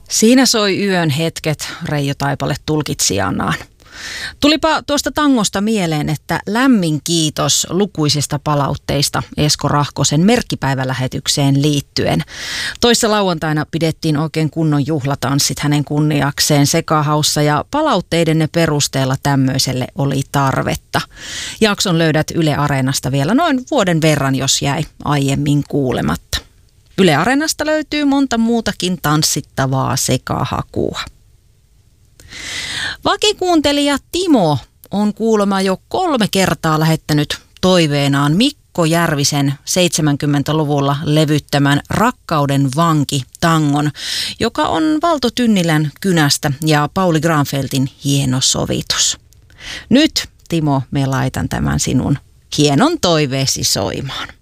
Siinä soi yön hetket, Reijo Taipale tulkitsijanaan. Tulipa tuosta tangosta mieleen, että lämmin kiitos lukuisista palautteista Esko Rahkosen merkkipäivälähetykseen liittyen. Toissa lauantaina pidettiin oikein kunnon juhlatanssit hänen kunniakseen Sekahaussa ja palautteidenne perusteella tämmöiselle oli tarvetta. Jakson löydät Yle Areenasta vielä noin vuoden verran, jos jäi aiemmin kuulematta. Yle Areenasta löytyy monta muutakin tanssittavaa sekahakua. Vakikuuntelija Timo on kuulemma jo 3 kertaa lähettänyt toiveenaan Mikko Järvisen 70-luvulla levyttämän Rakkauden vanki tangon, joka on Valto Tynnilän kynästä ja Pauli Granfeltin hieno sovitus. Nyt, Timo, me laitan tämän sinun hienon toiveesi soimaan.